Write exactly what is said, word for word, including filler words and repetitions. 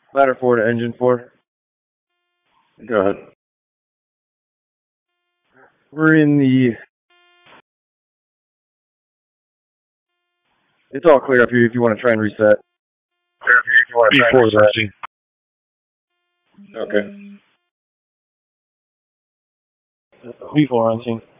Ladder four to engine four. Go ahead. We're in the... It's all clear up here if you want to try and reset. Clear up here if you want to try and reset. Okay. V four on scene.